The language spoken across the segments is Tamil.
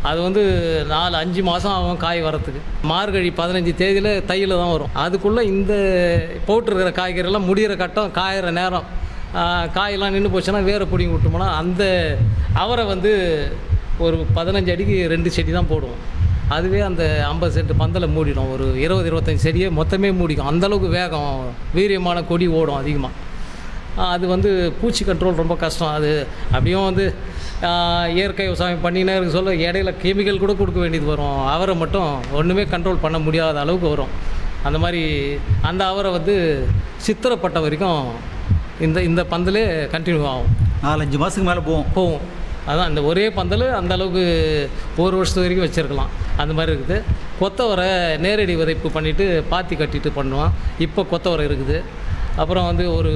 அது வந்து 4-5 மாதம் ஆகும் காய் வரத்துக்கு. மார்கழி 15 தேதியில் தையில் தான் வரும். அதுக்குள்ளே இந்த போட்டிருக்கிற காய்கறியெல்லாம் முடிகிற கட்டம், காயிற நேரம், காயெல்லாம் நின்று போச்சுன்னா வேரை பிடிங்கி விட்டோம்னா அந்த அவரை வந்து ஒரு 15 அடிக்கு 2 செடி தான் போடுவோம். அதுவே அந்த 50 சென்ட் பந்தலை மூடிடும். ஒரு 20-25 செடியை மொத்தமே மூடிக்கும். அந்தளவுக்கு வேகம், வீரியமான கொடி ஓடும் அதிகமாக. அது வந்து பூச்சி கண்ட்ரோல் ரொம்ப கஷ்டம். அது அப்படியும் வந்து இயற்கை விவசாயம் பண்ணினே இருக்க சொல்ல இடையில கெமிக்கல் கூட கொடுக்க வேண்டியது வரும். அவரை மட்டும் ஒன்றுமே கண்ட்ரோல் பண்ண முடியாத அளவுக்கு வரும். அந்த மாதிரி அந்த அவரை வந்து சித்திரப்பட்ட வரைக்கும் இந்த பந்தலே கண்டினியூ ஆகும். 4-5 மாதத்துக்கு மேலே போகும். அதான் இந்த ஒரே பந்தல் அந்த அளவுக்கு ஒரு வருஷத்து வரைக்கும் வச்சுருக்கலாம். அந்த மாதிரி இருக்குது. கொத்தவரை நேரடி விதைப்பு பண்ணிவிட்டு பாத்தி கட்டிட்டு பண்ணுவோம். இப்போ கொத்தவரை இருக்குது. அப்புறம் வந்து ஒரு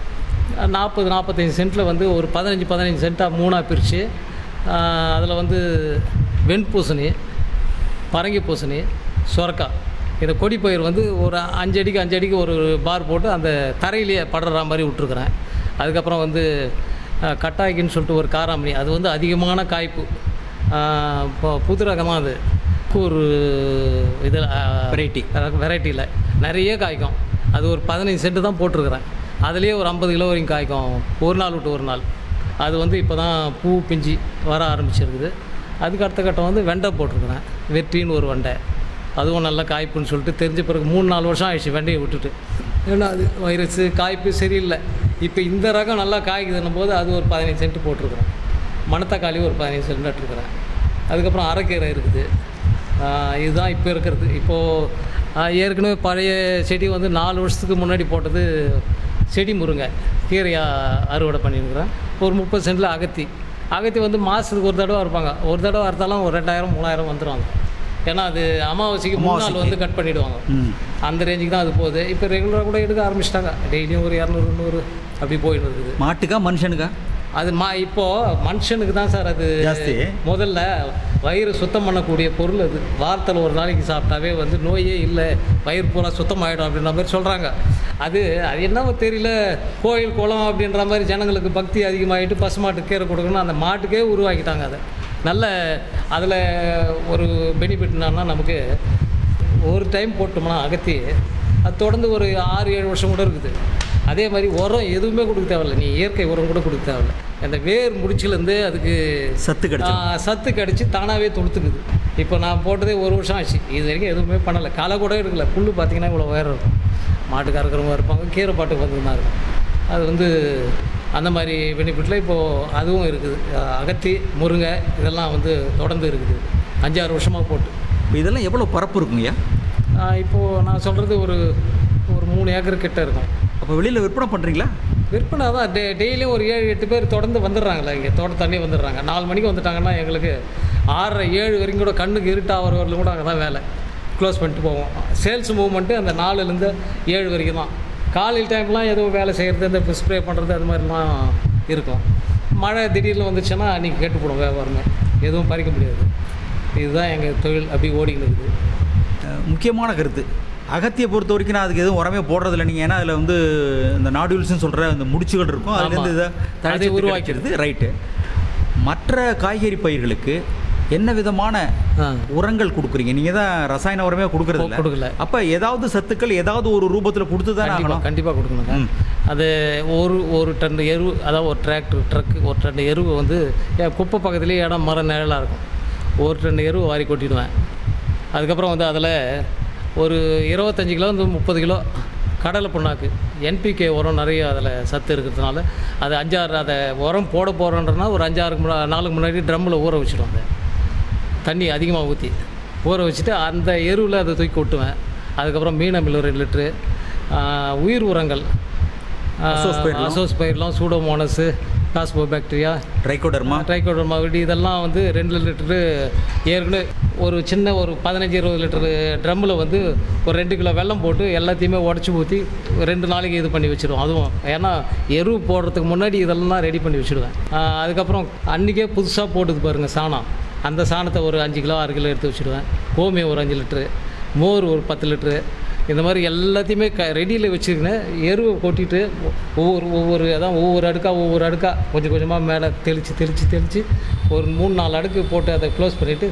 40-45 சென்ட்டில் வந்து ஒரு 15 சென்ட்டாக 3ஆக பிரித்து அதில் வந்து வெண்பூசணி, பரங்கி பூசணி, சொரக்காய், இந்த கொடி பயிர் வந்து ஒரு 5 அடிக்கு ஒரு பார் போட்டு அந்த தரையிலேயே படுற மாதிரி விட்ருக்குறேன். அதுக்கப்புறம் வந்து கட்டாய்க்குன்னு சொல்லிட்டு ஒரு காராமணி, அது வந்து அதிகமான காய்ப்பு. இப்போ புது ரகமாக அது ஒரு இதில் வெரைட்டியில் நிறைய காய்க்கும். அது ஒரு 15 சென்ட்டு தான் போட்டிருக்கிறேன். அதுலேயே ஒரு 50 கிலோ வரைக்கும் காய்க்கும், ஒரு நாள் விட்டு ஒரு நாள். அது வந்து இப்போ தான் பூ பிஞ்சு வர ஆரம்பிச்சிருக்குது. அதுக்கு அடுத்த கட்டம் வந்து வெண்டை போட்டிருக்கிறேன். வெற்றின்னு ஒரு வெண்டை, அதுவும் நல்லா காய்ப்புன்னு சொல்லிட்டு தெரிஞ்ச பிறகு 3-4 வருஷம் ஆயிடுச்சு வெண்டையை விட்டுட்டு. ஏன்னா அது வைரஸு காய்ப்பு சரியில்லை. இப்போ இந்த ரகம் நல்லா காய்க்குதுன்னும் போது அது ஒரு 15 சென்ட் போட்டிருக்கிறேன். மணத்தக்காளி ஒரு 15 சென்ட் நட்டுருக்குறேன். அதுக்கப்புறம் அரைக்கீரை இருக்குது. இதுதான் இப்போ இருக்கிறது. இப்போது ஏற்கனவே பழைய செடி வந்து 4 வருஷத்துக்கு முன்னாடி போட்டது செடி முருங்கை கீரையாக அறுவடை பண்ணியிருக்கிறேன். ஒரு 30 சென்ட்டில் அகத்தி வந்து மாதத்துக்கு ஒரு தடவை இருப்பாங்க. ஒரு தடவை அறுத்தாலும் ஒரு 2000-3000 வந்துடுவாங்க. ஏன்னா அது அமாவாசைக்கு 3 நாள் வந்து கட் பண்ணிவிடுவாங்க. அந்த ரேஞ்சுக்கு தான் அது போகுது. இப்போ ரெகுலராக கூட எடுக்க ஆரம்பிச்சிட்டாங்க. டெய்லியும் ஒரு 200-300 அப்படி போயிட்டு இருக்குது. மாட்டுக்கா மனுஷனுக்கா? அது இப்போது மனுஷனுக்கு தான் சார் அது ஜாஸ்தி. முதல்ல வயிறு சுத்தம் பண்ணக்கூடிய பொருள் அது. வாரத்தில் ஒரு நாளைக்கு சாப்பிட்டாவே வந்து நோயே இல்லை, வயிறு பூரா சுத்தமாகிடும் அப்படின்ற மாதிரி சொல்கிறாங்க. அது என்னவோ தெரியல, கோயில் குளம் அப்படின்ற மாதிரி ஜனங்களுக்கு பக்தி அதிகமாகிட்டு பசுமாட்டுக்கு கீரை கொடுக்கணும் அந்த மாட்டுக்கே உருவாக்கிட்டாங்க. அதை நல்ல அதில் ஒரு பெனிஃபிட் என்னன்னா, நமக்கு ஒரு டைம் போட்டோம்னா அகத்தி அது தொடர்ந்து ஒரு 6-7 வருஷம் கூட இருக்குது. அதே மாதிரி உரம் எதுவுமே கொடுக்க தேவையில்லை. நீ இயற்கை உரம் கூட கொடுக்க தேவையில்லை. அந்த வேர் முடிச்சிலேருந்து அதுக்கு சத்து கிடச்சி தானாகவே துளுத்துக்குது. இப்போ நான் போட்டதே 1 வருஷம் ஆச்சு. இது வரைக்கும் எதுவுமே பண்ணலை. களை கூட எடுக்கலை. புல் பார்த்திங்கன்னா இவ்வளோ உயரம் இருக்கும். மாட்டுக்கு அறுக்கிறவங்க இருப்பாங்க, கீரை பாட்டுக்கு வந்து தான் இருக்கும். அது வந்து அந்த மாதிரி பெனிஃபிட்டில் இப்போது அதுவும் இருக்குது. அகத்தி, முருங்கை இதெல்லாம் வந்து தொடர்ந்து இருக்குது 5-6 வருஷமாக போட்டு. இதெல்லாம் எவ்வளோ பரப்பு இருக்குங்கய்யா? இப்போது நான் சொல்கிறது ஒரு 3 ஏக்கர் கிட்ட இருக்கும். அப்போ வெளியில் விற்பனை பண்ணுறீங்களா? விற்பனை தான். டெய்லியும் ஒரு 7-8 பேர் தொடர்ந்து வந்துடுறாங்களே. இங்கே தோட்ட தண்ணி வந்துடுறாங்க. 4 மணிக்கு வந்துட்டாங்கன்னா எங்களுக்கு 6-7 வரைக்கும் கூட கண்ணுக்கு இருட்டாக வரவர்களும் கூட அங்கே தான் வேலை க்ளோஸ் பண்ணிட்டு போவோம். சேல்ஸ் மூவ்மெண்ட்டு அந்த 4லேருந்து 7 வரைக்கும் தான். காலையில் டைம்லாம் எதுவும் வேலை செய்கிறது, இந்த ஸ்ப்ரே பண்ணுறது அது மாதிரிலாம் இருக்கும். மழை திடீர்னு வந்துச்சுன்னா அன்றைக்கி கெட்டு போடும் வியாபாரமே, எதுவும் பறிக்க முடியாது. இதுதான் எங்கள் தொழில் அப்படி ஓடிக்கிட்டு இருக்குது. முக்கியமான கருத்து, அகத்தியை பொறுத்த வரைக்கும் நான் அதுக்கு எதுவும் உரமே போடுறதில்ல. நீங்கள் ஏன்னா அதில் வந்து இந்த நாடுல்ஸ்ன்னு சொல்கிற இந்த முடிச்சுகள் இருக்கும், அதுலேருந்து இதை தடை உருவாக்கிறது ரைட்டு. மற்ற காய்கறி பயிர்களுக்கு என்ன விதமான உரங்கள் கொடுக்குறீங்க? நீங்கள் தான் ரசாயன உரமே கொடுக்கல. அப்போ ஏதாவது சத்துக்கள் ஏதாவது ஒரு ரூபத்தில் கொடுத்து தான் ஆகணும். கண்டிப்பாக கொடுக்கணும். அது ஒரு டன் எரு, அதாவது ஒரு ட்ரக்கு ஒரு டன் எருவு வந்து என் குப்பை பக்கத்துலேயே இடம் மரம் நிழலாக இருக்கும். ஒரு டன் எருவு வாரி கொட்டிடுவேன். அதுக்கப்புறம் வந்து அதில் ஒரு 25 கிலோ 30 கிலோ கடலை புண்ணாக்கு, என்பிகே உரம் நிறைய அதில் சத்து இருக்கிறதுனால அது 5-6 அதை உரம் போட போகிறோன்றனா ஒரு 5-6 நாளுக்கு முன்னாடி ட்ரம்மில் ஊற வச்சுடுவாங்க. தண்ணி அதிகமாக ஊற்றி ஊற வச்சுட்டு அந்த எருவில் அதை தூக்கி கொட்டுவேன். அதுக்கப்புறம் மீனமில் 2 லிட்ரு, உயிர் உரங்கள் அசோஸ்பைர்லாம், சூடோமோனஸு, காஸ்போபாக்டீரியா, ட்ரைகோடர்மா விடி இதெல்லாம் வந்து 2 லிட்டரு ஏற்கனவே ஒரு சின்ன ஒரு 15-20 லிட்டரு ட்ரம்மில் வந்து ஒரு 2 கிலோ வெல்லம் போட்டு எல்லாத்தையுமே உடச்சி ஊற்றி 2 நாளைக்கு இது பண்ணி வச்சுருவோம். அதுவும் ஏன்னா எரு போடுறதுக்கு முன்னாடி இதெல்லாம் ரெடி பண்ணி வச்சுடுவேன். அதுக்கப்புறம் அன்றைக்கே புதுசாக போட்டுது பாருங்கள் சாணம், அந்த சாணத்தை ஒரு 5 கிலோ 6 கிலோ எடுத்து வச்சுடுவேன். கோமியம் ஒரு 5 லிட்ரு, மோர் ஒரு 10 லிட்ரு, இந்த மாதிரி எல்லாத்தையுமே ரெடியில் வச்சுருக்கேன். எருவை கொட்டிட்டு ஒவ்வொரு அடுக்காக கொஞ்சம் கொஞ்சமாக மேலே தெளித்து ஒரு 3-4 அடுக்கு போட்டு அதை க்ளோஸ் பண்ணிவிட்டு